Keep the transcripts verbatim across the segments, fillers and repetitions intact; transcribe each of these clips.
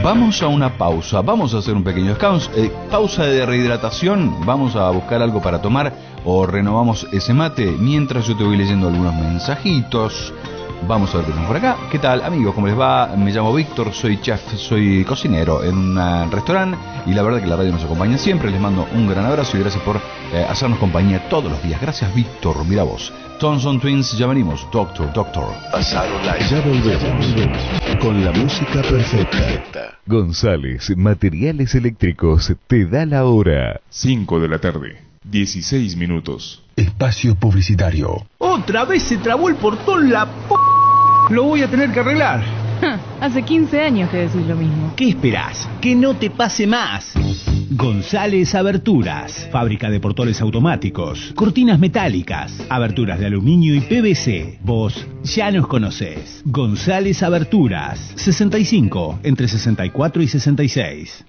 Vamos a una pausa, vamos a hacer un pequeño descanso, eh, pausa de rehidratación, vamos a buscar algo para tomar o renovamos ese mate mientras yo te voy leyendo algunos mensajitos. Vamos a ver qué tenemos por acá. ¿Qué tal, amigos? ¿Cómo les va? Me llamo Víctor, soy chef, soy cocinero en un restaurante y la verdad que la radio nos acompaña siempre. Les mando un gran abrazo y gracias por eh, hacernos compañía todos los días. Gracias, Víctor. Mira vos. Thompson Twins, ya venimos. Doctor, Doctor. Pasaron la... Ya volvemos con la música perfecta. González Materiales Eléctricos te da la hora. cinco de la tarde, dieciséis minutos. Espacio publicitario. Otra vez se trabó el portón, la p... Lo voy a tener que arreglar. Hace quince años que decís lo mismo. ¿Qué esperás? Que no te pase más. González Aberturas, fábrica de portones automáticos, cortinas metálicas, aberturas de aluminio y P V C. Vos ya nos conocés. González Aberturas, sesenta y cinco, entre sesenta y cuatro y sesenta y seis.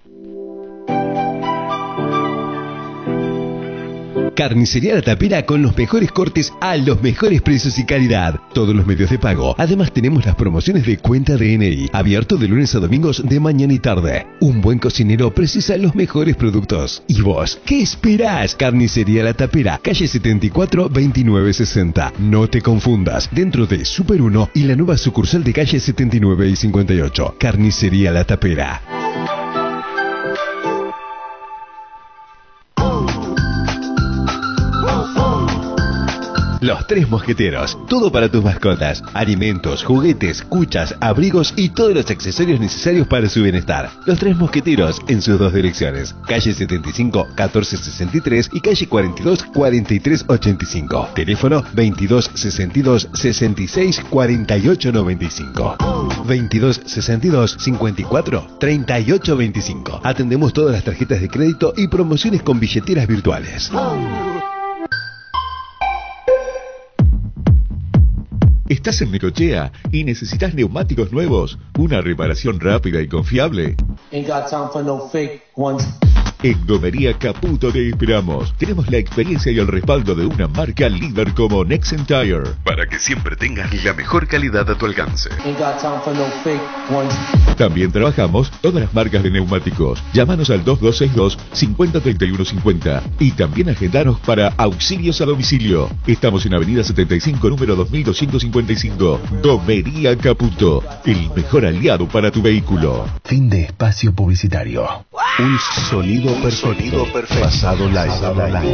Carnicería La Tapera con los mejores cortes a los mejores precios y calidad. Todos los medios de pago. Además tenemos las promociones de cuenta de N I. Abierto de lunes a domingos de mañana y tarde. Un buen cocinero precisa los mejores productos. ¿Y vos? ¿Qué esperás? Carnicería La Tapera, calle setenta y cuatro, veintinueve sesenta. No te confundas. Dentro de Super uno y la nueva sucursal de calle setenta y nueve y cincuenta y ocho. Carnicería La Tapera. Los Tres Mosqueteros, todo para tus mascotas, alimentos, juguetes, cuchas, abrigos y todos los accesorios necesarios para su bienestar. Los Tres Mosqueteros en sus dos direcciones, calle setenta y cinco, catorce sesenta y tres y calle cuarenta y dos, cuarenta y tres ochenta y cinco. Teléfono veintidós sesenta y dos, sesenta y seis, cuarenta y ocho noventa y cinco. veintidós sesenta y dos, cincuenta y cuatro, treinta y ocho veinticinco. Atendemos todas las tarjetas de crédito y promociones con billeteras virtuales. ¿Estás en Necochea y necesitas neumáticos nuevos? ¿Una reparación rápida y confiable? Ain't got time for no fake ones. En Gomería Caputo te esperamos. Tenemos la experiencia y el respaldo de una marca líder como Nexen Tire, para que siempre tengas la mejor calidad a tu alcance. Ain't got time for no fake ones. También trabajamos todas las marcas de neumáticos. Llámanos al dos dos seis dos, cinco cero tres uno cinco cero y también agendanos para auxilios a domicilio. Estamos en Avenida setenta y cinco, número dos mil doscientos cincuenta y cinco. Gomería Caputo, el mejor aliado para tu vehículo. Fin de espacio publicitario. Un sonido perfecto. Pasado live.